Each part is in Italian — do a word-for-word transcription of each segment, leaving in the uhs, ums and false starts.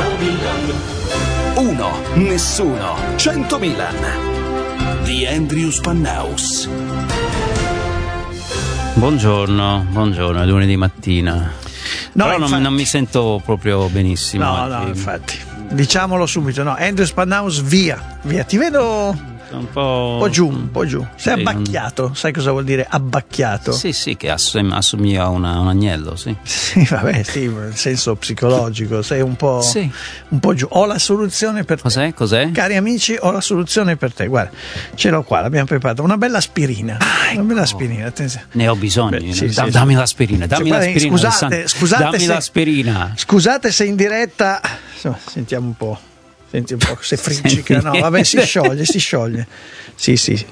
Uno, nessuno, cento Milan. The Andrew Spannaus. Buongiorno, buongiorno, è lunedì mattina. No, Però infatti... non, non mi sento proprio benissimo. No, no, infatti. Diciamolo subito, no. Andrew Spannaus, via, via. Ti vedo un po'... un po' giù, un po' giù. Sei sì, abbacchiato, sai cosa vuol dire abbacchiato? Sì, sì, che assom- assomiglia a una, un agnello, sì. Sì, vabbè, sì, nel senso psicologico, sei un po', sì. un po' giù. Ho la soluzione per Cos'è? te. Cos'è? Cari amici, ho la soluzione per te. Guarda, ce l'ho qua, l'abbiamo preparata. Una bella aspirina. Ah, ecco. Una bella aspirina, attenzione. Ne ho bisogno. Beh, sì, da- sì, dammi sì. l'aspirina, dammi Cioè, l'aspirina. Scusate, Alessandro. scusate dammi se, l'aspirina. Scusate se in diretta, insomma, sentiamo un po'. Senti un po' se friccica. No, vabbè, si scioglie, si scioglie. Sì, sì.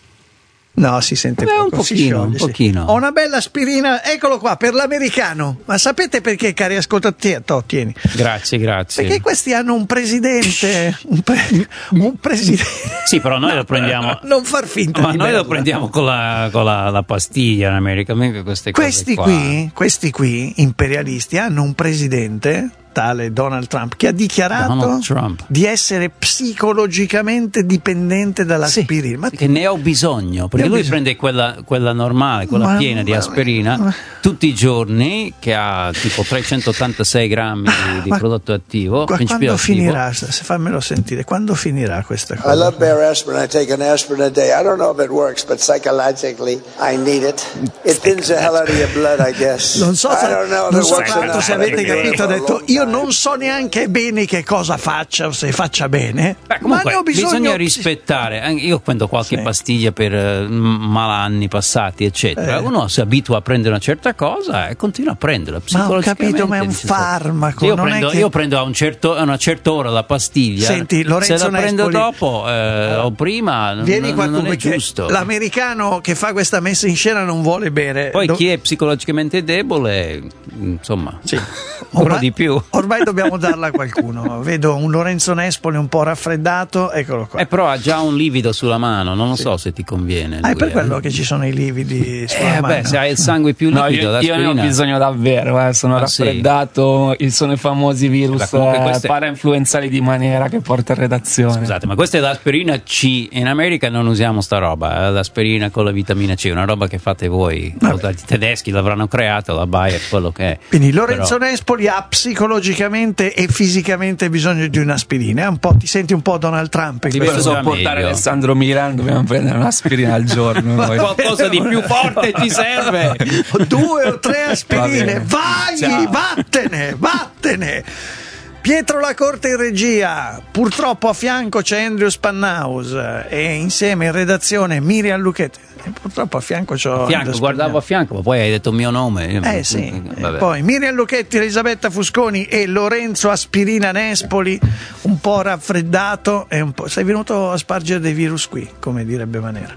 No, si sente Beh, poco, un si pochino, scioglie, un pochino. Sì. Ho una bella aspirina, eccolo qua, per l'americano. Ma sapete perché, cari ascoltatori? To, tieni. Grazie, grazie. Perché questi hanno un presidente, un, pre- un presidente. Sì, però noi no, lo prendiamo. Non far finta Ma di noi merda. lo prendiamo con la, con la, la pastiglia in America, mica queste cose Questi qua. qui, questi qui, imperialisti, hanno un presidente, tale Donald Trump, che ha dichiarato Donald Trump. di essere psicologicamente dipendente dall'aspirina. Ma che ne ho bisogno, perché Ne ho lui bisogno. prende quella, quella normale, quella Ma- piena di ma- aspirina ma- tutti i giorni, che ha tipo trecentottantasei grammi di, di Ma- prodotto attivo, Qua- principio quando attivo. finirà? Se fammelo sentire, quando finirà questa cosa? I love Bayer aspirin. I take an aspirin a day. I don't know if it works, but psychologically, I need it. It thins the hell out of your blood, I guess. Non so, I se, don't know if non it so works or tanto not, se but avete I've been doing it capito, ha for a detto long io time. non so neanche bene che cosa faccia o se faccia bene, Beh, ma comunque ne ho bisogno. bisogna rispettare. Anche io prendo qualche Sì. pastiglia per eh, m- malanni passati, eccetera. Eh. Uno si abitua a prendere una certa cosa e continua a prenderla. Ma ho Psicologicamente capito, ma è un necessario. farmaco, Io non prendo, è che... io prendo a, un certo, a una certa ora la pastiglia. Senti, Lorenzo se la prendo Nespoli- dopo eh, o prima, n- Vieni qua non tu, è perché giusto. l'americano che fa questa messa in scena non vuole bere. Poi Do- chi è psicologicamente debole, insomma, Sì. ancora di più. Ormai dobbiamo darla a qualcuno. Vedo un Lorenzo Nespoli un po' raffreddato, eccolo qua. Eh, però ha già un livido sulla mano, non lo so se ti conviene. Ah, è lui, per eh. quello che ci sono i lividi sulla Eh, mano. beh, se hai il sangue più No, liquido, io, io ne ho l'aspirina- bisogno davvero, eh, sono Ah, sì? raffreddato, ci sono i famosi virus Beh, comunque eh, queste- parainfluenzali di maniera che porta in redazione. Scusate, ma questa è l'aspirina C. In America non usiamo sta roba, eh, l'aspirina con la vitamina C, è una roba che fate voi. Vabbè. I tedeschi l'avranno creata, la Bayer, quello che è. Quindi Lorenzo Però- Nespoli ha psicologicamente e fisicamente bisogno di un'aspirina. È un po', ti senti un po' Donald Trump in Ti Per questo vedo già sopportare meglio. Alessandro Milan dobbiamo prendere un'aspirina al giorno. noi. Qualcosa di più forte ci serve. Due o tre aspirine, Va vai, Ciao. vattene, vattene. Pietro Lacorte in regia, purtroppo a fianco c'è Andrew Spannaus e insieme in redazione Miriam Lucchetti. E purtroppo a fianco c'ho A fianco, Andrew guardavo a Spannaus. fianco, ma poi hai detto il mio nome. Eh sì, e Vabbè. poi Miriam Lucchetti, Elisabetta Fusconi e Lorenzo Aspirina Nespoli, un po' raffreddato e un po'... Sei venuto a spargere dei virus qui, come direbbe Manera.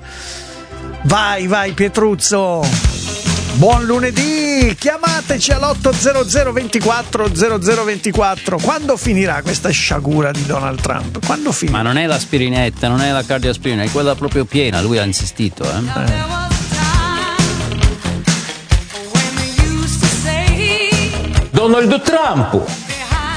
Vai, vai Pietruzzo! Buon lunedì! Chiamateci all'otto zero zero ventiquattro zero zero ventiquattro. Quando finirà questa sciagura di Donald Trump? Quando finirà? Ma non è l'aspirinetta, non è la cardioaspirina, è quella proprio piena, lui ha insistito. Eh. Donald Trump